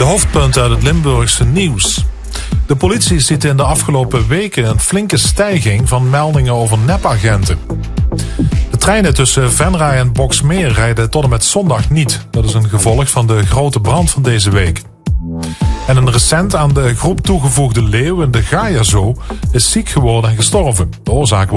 hoofdpunten uit het Limburgse nieuws. De politie ziet in de afgelopen weken een flinke stijging van meldingen over nepagenten. De treinen tussen Venray en Boxmeer rijden tot en met zondag niet. Dat is een gevolg van de grote brand van deze week. En een recent aan de groep toegevoegde leeuw in de Gaia Zoo is ziek geworden en gestorven. De oorzaak